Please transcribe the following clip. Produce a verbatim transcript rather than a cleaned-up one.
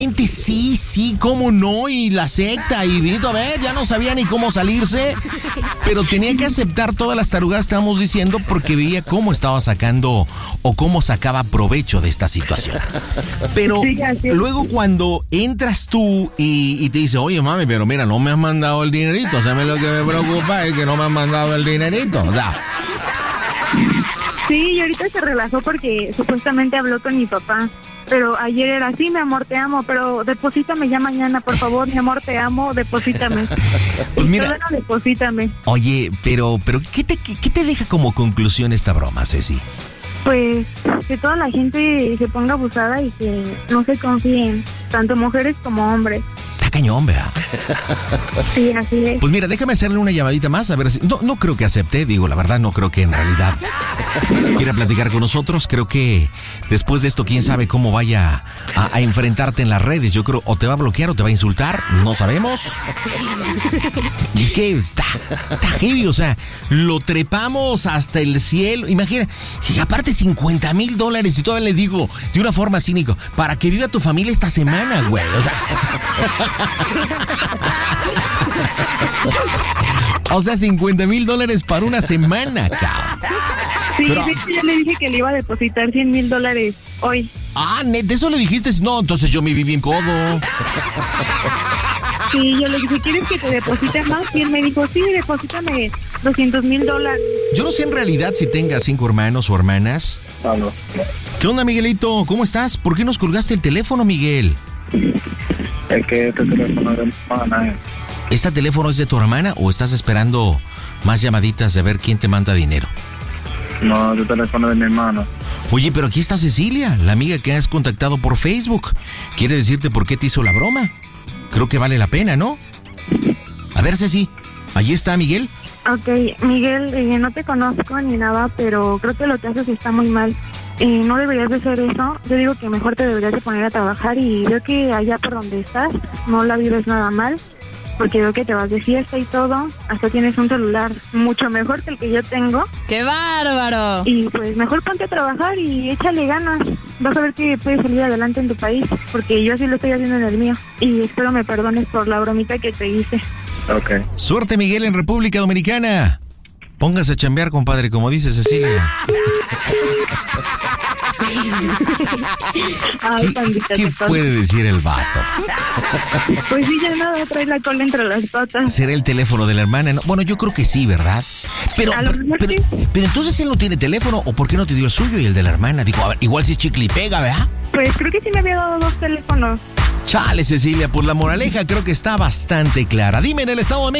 Sí, sí, cómo no, y la secta, y Vito, a ver, ya no sabía ni cómo salirse, pero tenía que aceptar todas las tarugadas que estábamos diciendo porque veía cómo estaba sacando o cómo sacaba provecho de esta situación. Pero sí, luego cuando entras tú y, y te dice, oye, mami, pero mira, no me has mandado el dinerito, o sea, lo que me preocupa es que no me han mandado el dinerito, o sea. Sí, y ahorita se relajó porque supuestamente habló con mi papá. Pero ayer era así, mi amor, te amo, pero deposítame ya mañana, por favor, mi amor, te amo, deposítame. Pues mira, bueno, deposítame. Oye, pero, pero ¿qué te, qué, qué te deja como conclusión esta broma, Ceci? Pues que toda la gente se ponga abusada y que no se confíen, tanto mujeres como hombres. Está cañón, vea. Sí, así es. Pues mira, déjame hacerle una llamadita más, a ver si... No, no creo que acepte, digo, la verdad no creo que en realidad quiera platicar con nosotros. Creo que después de esto, quién sabe cómo vaya a, a enfrentarte en las redes. Yo creo, o te va a bloquear o te va a insultar, no sabemos. Y es que está, está heavy, o sea, lo trepamos hasta el cielo. Imagina, y aparte cincuenta mil dólares y todavía le digo de una forma cínica, para que viva tu familia esta semana, güey, o sea... O sea, cincuenta mil dólares para una semana, cabrón. Sí, pero... de hecho ya le dije que le iba a depositar cien mil dólares hoy. Ah, ¿de eso le dijiste? No, entonces yo me vi bien codo. Sí, yo le dije, ¿quieres que te deposite más? Y él me dijo, sí, deposítame doscientos mil dólares. Yo no sé en realidad si tengas cinco hermanos o hermanas. Ah, no. ¿Qué onda, Miguelito? ¿Cómo estás? ¿Por qué nos colgaste el teléfono, Miguel? Es que este teléfono es de mi hermana. ¿Este teléfono es de tu hermana o estás esperando más llamaditas de ver quién te manda dinero? No, el teléfono es de mi hermano. Oye, pero aquí está Cecilia, la amiga que has contactado por Facebook. ¿Quiere decirte por qué te hizo la broma? Creo que vale la pena, ¿no? A ver, Ceci, ¿allí está Miguel? Ok, Miguel, eh, no te conozco ni nada, pero creo que lo que haces está muy mal. Eh, no deberías de hacer eso. Yo digo que mejor te deberías de poner a trabajar y veo que allá por donde estás no la vives nada mal, porque veo que te vas de fiesta y todo, hasta tienes un celular mucho mejor que el que yo tengo. ¡Qué bárbaro! Y pues mejor ponte a trabajar y échale ganas. Vas a ver que puedes salir adelante en tu país, porque yo así lo estoy haciendo en el mío. Y espero me perdones por la bromita que te hice. Ok. Suerte, Miguel, en República Dominicana. Póngase a chambear, compadre, como dice Cecilia. Ay, ¿Qué, pandita, ¿qué puede decir el vato? Pues sí, ya nada, trae la cola entre las patas. ¿Será el teléfono de la hermana? No, bueno, yo creo que sí, ¿verdad? Pero, A lo pero, mejor pero, sí. pero entonces él no tiene teléfono, ¿o por qué no te dio el suyo y el de la hermana? Digo, a ver, igual si es chicle y pega, ¿verdad? Pues creo que sí me había dado dos teléfonos. Chale, Cecilia, por la moraleja creo que está bastante clara. Dime, en el Estado de México.